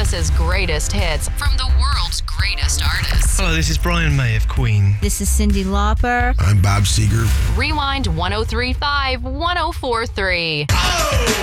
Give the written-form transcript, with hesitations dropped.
Christmas's greatest hits from the world's greatest artists. Hello, this is Brian May of Queen. This is Cyndi Lauper. I'm Bob Seger. Rewind 1035 1043. Oh!